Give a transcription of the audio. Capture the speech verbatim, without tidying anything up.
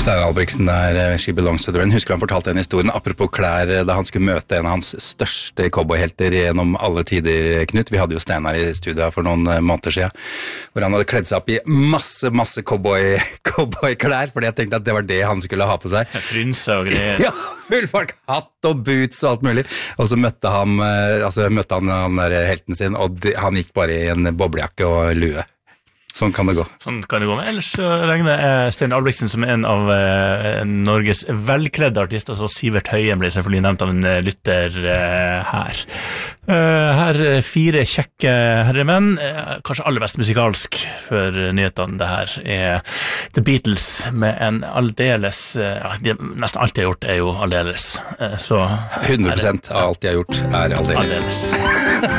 Steinar Albrigtsen der, She Belongs to the Rain. Husker han fortalte en historien, apropos klær, da han skulle møte en av hans største cowboyhelter gjennom alle tider, Knut. Vi hadde jo Steinar i studio for noen måneder siden, hvor han hadde kledd seg opp i masse, masse cowboy, cowboyklær, fordi jeg tenkte at det var det han skulle ha på seg. Frynse og greier. Ja, full folk, hatt og boots og alt mulig. Og så møtte han, altså møtte han, han der helten sin, og de, han gikk bare i en boblejakke og lue. Sånn kan det gå. Sånn kan det gå. Men ellers så regner jeg Steinar Albrigtsen som en av eh, Norges velkledde artister, så Sivert Høyen ble selvfølgelig nevnt av en lytter eh, her. Eh, her fire kjekke herremenn, eh, kanskje aller best musikalsk for nyhetene. Det her er The Beatles med en aldeles, eh, ja, de, nesten alt de har gjort er jo aldeles. Eh, så hundre prosent av alt de har gjort er aldeles. aldeles.